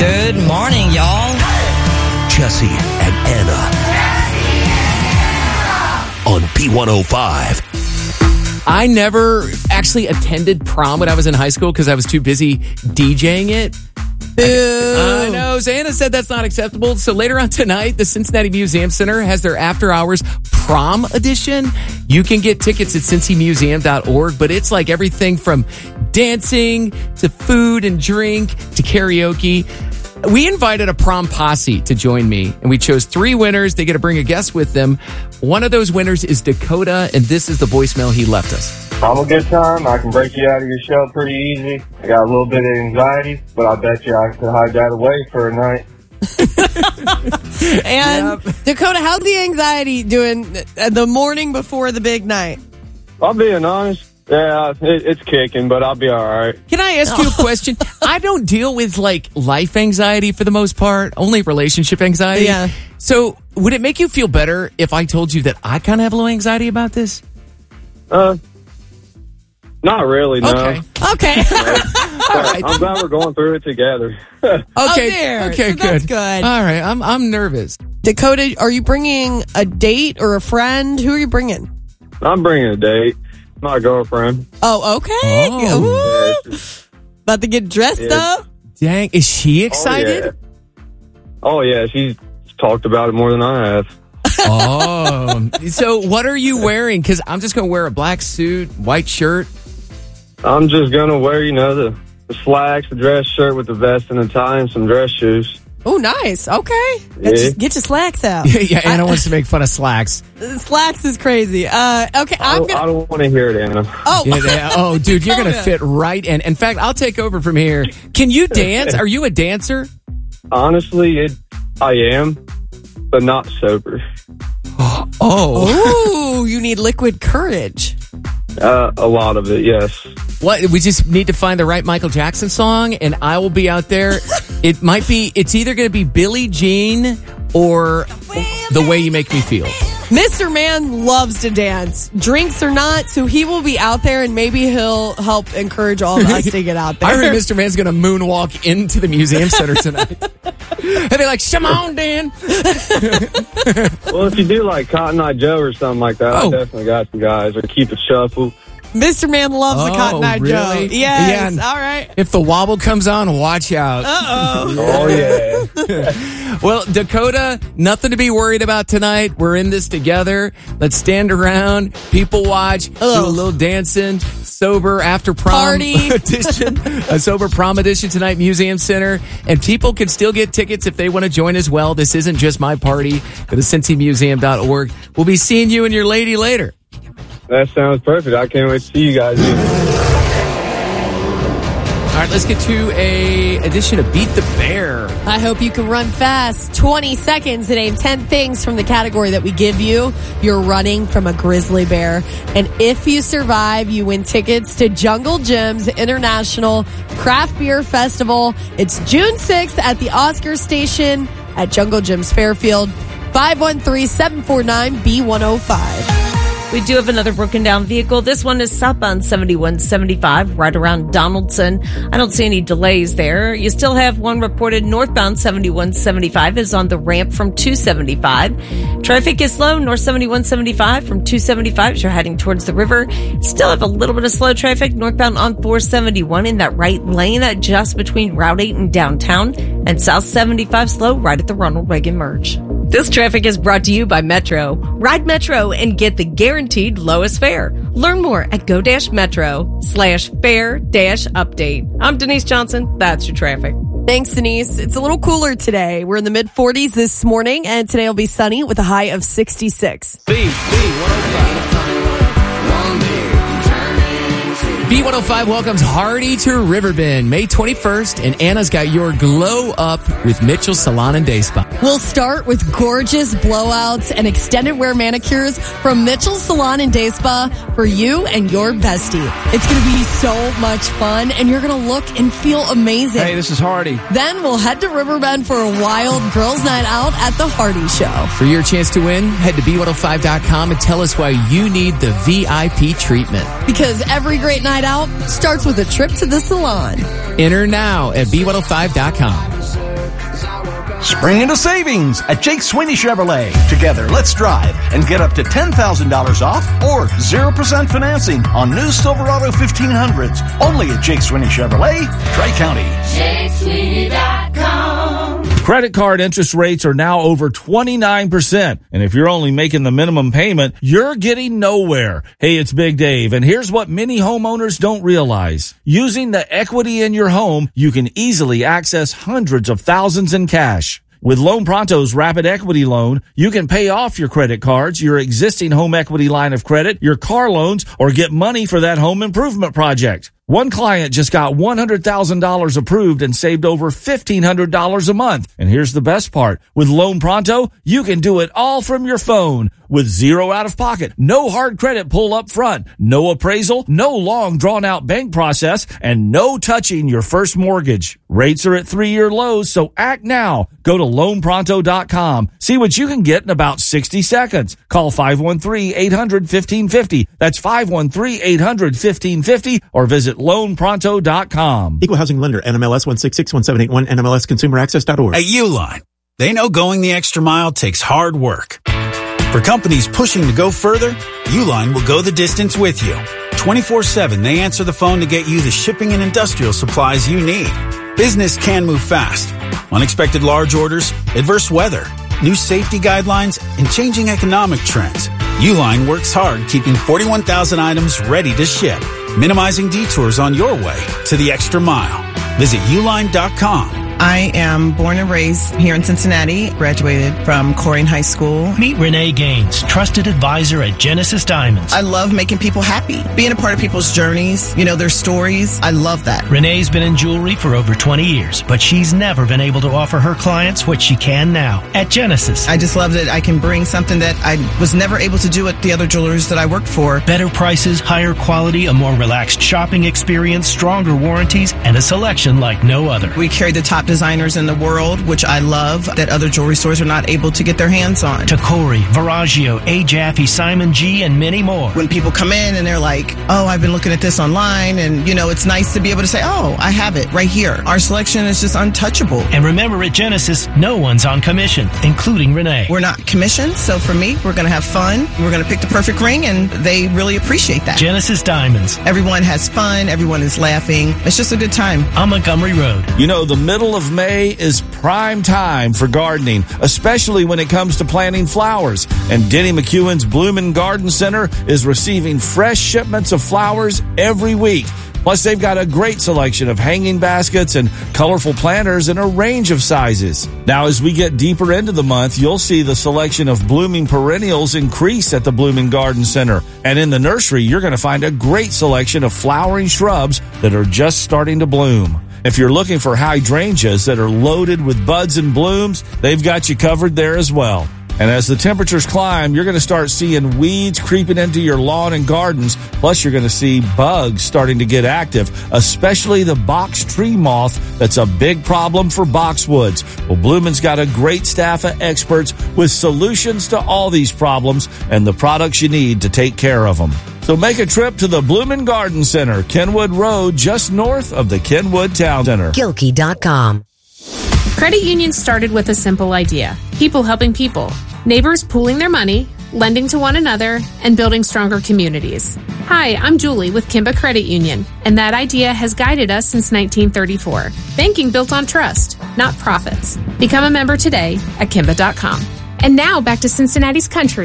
Good morning, y'all. Jesse and Anna on B105. I never actually attended prom when I was in high school because I was too busy DJing it. I know. Anna said that's not acceptable. So later on tonight, the Cincinnati Museum Center has their after hours prom edition. You can get tickets at cincymuseum.org, but it's like everything from dancing to food and drink to karaoke. We invited a prom posse to join me, and we chose 3 winners. They get to bring a guest with them. One of those winners is Dakota, and this is the voicemail he left us. I'm a good time. I can break you out of your shell pretty easy. I got a little bit of anxiety, but I bet you I could hide that away for a night. And Dakota, how's the anxiety doing the morning before the big night? I'm being honest. Yeah, it's kicking, but I'll be all right. Can I ask you a question? I don't deal with like life anxiety for the most part, only relationship anxiety. Yeah. So would it make you feel better if I told you that I kind of have a little anxiety about this? Not really, no. Okay. All right. I'm glad we're going through it together. Okay, so good. that's good. All right, I'm nervous. Dakota, are you bringing a date or a friend? Who are you bringing? I'm bringing a date. My girlfriend. Oh, okay. Oh. Ooh. About to get dressed up? Dang, is she excited? Oh, yeah. She's talked about it more than I have. Oh. So what are you wearing? Because I'm just going to wear a black suit, white shirt. I'm just going to wear, the slacks, the dress shirt with the vest and a tie and some dress shoes. Oh, nice. Okay. Yeah. Get your slacks out. Yeah, Anna wants to make fun of slacks. Slacks is crazy. Okay, I don't want to hear it, Anna. Oh, Oh, dude, you're going to fit right in. In fact, I'll take over from here. Can you dance? Are you a dancer? Honestly, I am, but not sober. Oh. Ooh, you need liquid courage. A lot of it, yes. What? We just need to find the right Michael Jackson song, and I will be out there. It's either going to be Billie Jean or The Way You Make Me Feel. Mr. Man loves to dance, drinks or not, so he will be out there, and maybe he'll help encourage all of us to get out there. I heard Mr. Man's going to moonwalk into the museum center tonight. And be like, come on, Dan. Well, if you do like Cotton Eye Joe or something like that, I definitely got some guys. Or Keep It Shuffle. Mr. Man loves the Cotton Eye really? Joe. Yes, Yeah, all right. If the wobble comes on, watch out. Uh-oh. Oh, yeah. Well, Dakota, nothing to be worried about tonight. We're in this together. Let's stand around, people watch, do a little dancing, sober after prom Party. edition, a sober prom edition tonight, Museum Center. And people can still get tickets if they want to join as well. This isn't just my party. Go to cincymuseum.org. We'll be seeing you and your lady later. That sounds perfect. I can't wait to see you guys. All right, let's get to a edition of Beat the Bear. I hope you can run fast. 20 seconds to name 10 things from the category that we give you. You're running from a grizzly bear. And if you survive, you win tickets to Jungle Jim's International Craft Beer Festival. It's June 6th at the Oscar Station at Jungle Jim's Fairfield. 513-749-B105. We do have another broken down vehicle. This one is southbound 7175, right around Donaldson. I don't see any delays there. You still have one reported northbound 7175 is on the ramp from 275. Traffic is slow north 7175 from 275 as you're heading towards the river. Still have a little bit of slow traffic northbound on 471 in that right lane just between Route 8 and downtown, and south 75 slow right at the Ronald Reagan merge. This traffic is brought to you by Metro. Ride Metro and get the guaranteed lowest fare. Learn more at go-metro/fare-update. I'm Denise Johnson. That's your traffic. Thanks, Denise. It's a little cooler today. We're in the mid-40s this morning, and today will be sunny with a high of 66. B105 welcomes Hardy to Riverbend May 21st, and Anna's got your glow up with Mitchell Salon and Day Spa. We'll start with gorgeous blowouts and extended wear manicures from Mitchell Salon and Day Spa for you and your bestie. It's going to be so much fun, and you're going to look and feel amazing. Hey, this is Hardy. Then we'll head to Riverbend for a wild girls' night out at the Hardy Show. For your chance to win, head to B105.com and tell us why you need the VIP treatment. Because every great night out starts with a trip to the salon. Enter now at B105.com. Spring into savings at Jake Sweeney Chevrolet. Together, let's drive and get up to $10,000 off or 0% financing on new Silverado 1500s. Only at Jake Sweeney Chevrolet, Tri-County. JakeSweeney.com. Credit card interest rates are now over 29%. And if you're only making the minimum payment, you're getting nowhere. Hey, it's Big Dave. And here's what many homeowners don't realize. Using the equity in your home, you can easily access hundreds of thousands in cash. With Loan Pronto's Rapid Equity Loan, you can pay off your credit cards, your existing home equity line of credit, your car loans, or get money for that home improvement project. One client just got $100,000 approved and saved over $1,500 a month. And here's the best part. With Loan Pronto, you can do it all from your phone with zero out of pocket, no hard credit pull up front, no appraisal, no long drawn out bank process, and no touching your first mortgage. Rates are at 3-year lows, so act now. Go to loanpronto.com. See what you can get in about 60 seconds. Call 513-800-1550. That's 513-800-1550 or visit loanpronto.com. Equal housing lender, NMLS 1661781, NMLSconsumeraccess.org. At Uline, they know going the extra mile takes hard work. For companies pushing to go further, Uline will go the distance with you. 24/7, they answer the phone to get you the shipping and industrial supplies you need. Business can move fast. Unexpected large orders, adverse weather, new safety guidelines, and changing economic trends. Uline works hard keeping 41,000 items ready to ship, minimizing detours on your way to the extra mile. Visit uline.com. I am born and raised here in Cincinnati, graduated from Corrigan High School. Meet Renee Gaines, trusted advisor at Genesis Diamonds. I love making people happy, being a part of people's journeys, their stories. I love that. Renee's been in jewelry for over 20 years, but she's never been able to offer her clients what she can now at Genesis. I just love that I can bring something that I was never able to do at the other jewelers that I worked for. Better prices, higher quality, a more relaxed shopping experience, stronger warranties, and a selection like no other. We carry the top designers in the world, which I love, that other jewelry stores are not able to get their hands on. Tacori, Verragio, A. Jaffe, Simon G., and many more. When people come in and they're like, oh, I've been looking at this online, and it's nice to be able to say, oh, I have it right here. Our selection is just untouchable. And remember, at Genesis, no one's on commission, including Renee. We're not commissioned, so for me, we're going to have fun. We're going to pick the perfect ring, and they really appreciate that. Genesis Diamonds. Everyone has fun. Everyone is laughing. It's just a good time. On Montgomery Road. The middle of May is prime time for gardening, especially when it comes to planting flowers. And Denny McEwen's Bloomin' Garden Center is receiving fresh shipments of flowers every week. Plus, they've got a great selection of hanging baskets and colorful planters in a range of sizes. Now, as we get deeper into the month, you'll see the selection of blooming perennials increase at the Bloomin' Garden Center. And in the nursery, you're going to find a great selection of flowering shrubs that are just starting to bloom. If you're looking for hydrangeas that are loaded with buds and blooms, they've got you covered there as well. And as the temperatures climb, you're going to start seeing weeds creeping into your lawn and gardens. Plus, you're going to see bugs starting to get active, especially the box tree moth that's a big problem for boxwoods. Well, Bloomin's got a great staff of experts with solutions to all these problems and the products you need to take care of them. So make a trip to the Bloomin' Garden Center, Kenwood Road, just north of the Kenwood Town Center. Gilkey.com. Credit unions started with a simple idea. People helping people. Neighbors pooling their money, lending to one another, and building stronger communities. Hi, I'm Julie with Kimba Credit Union, and that idea has guided us since 1934. Banking built on trust, not profits. Become a member today at Kimba.com. And now back to Cincinnati's Country.